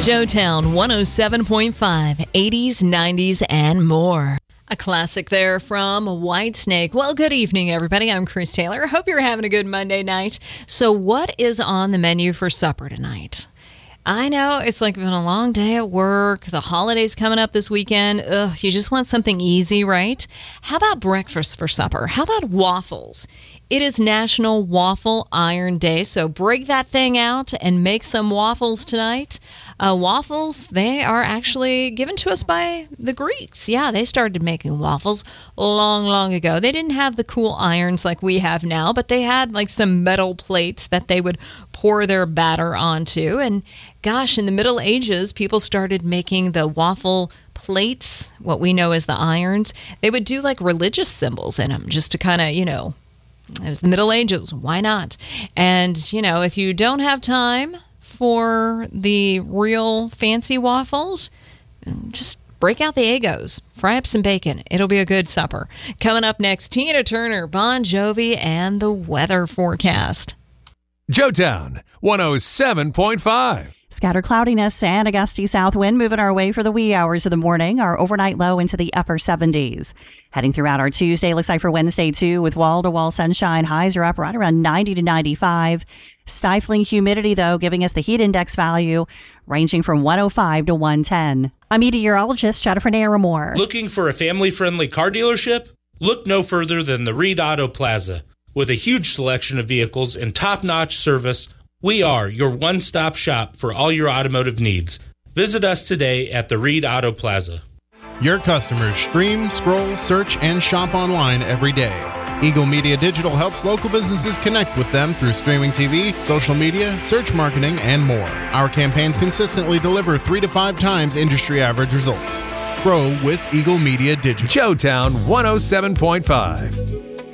Joetown 107.5, 80s, 90s, and more. A classic there from Whitesnake. Well, good evening, everybody. I'm Chris Taylor. Hope you're having a good Monday night. So what is on the menu for supper tonight? I know it's like been a long day at work. The holidays coming up this weekend. Ugh, you just want something easy, right? How about breakfast for supper? How about waffles? It is National Waffle Iron Day, so break that thing out and make some waffles tonight. Waffles, they are actually given to us by the Greeks. Yeah, they started making waffles long, long ago. They didn't have the cool irons like we have now, but they had like some metal plates that they would pour their batter onto. And gosh, in the Middle Ages, people started making the waffle plates, what we know as the irons. They would do like religious symbols in them just to kind of, it was the Middle Ages. Why not? And, if you don't have time for the real fancy waffles, just break out the Eggos. Fry up some bacon. It'll be a good supper. Coming up next, Tina Turner, Bon Jovi, and the weather forecast. Joetown 107.5. Scattered cloudiness and a gusty south wind moving our way for the wee hours of the morning. Our overnight low into the upper 70s. Heading throughout our Tuesday, looks like for Wednesday too, with wall-to-wall sunshine. Highs are up right around 90 to 95. Stifling humidity, though, giving us the heat index value ranging from 105 to 110. I'm meteorologist Jennifer Naramore. Looking for a family-friendly car dealership? Look no further than the Reed Auto Plaza. With a huge selection of vehicles and top-notch service, we are your one-stop shop for all your automotive needs. Visit us today at the Reed Auto Plaza. Your customers stream, scroll, search, and shop online every day. Eagle Media Digital helps local businesses connect with them through streaming TV, social media, search marketing, and more. Our campaigns consistently deliver 3 to 5 times industry average results. Grow with Eagle Media Digital. Joetown 107.5.